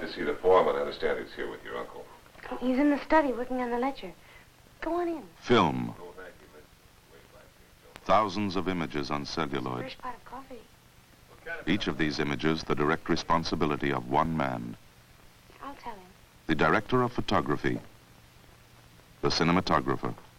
to see the foreman. I understand he's here with your uncle. He's in the study working on the ledger. Go on in. Film. Thousands of images on celluloid. Fresh pot of coffee. Each of these images the direct responsibility of one man. I'll tell him. The director of photography. The cinematographer.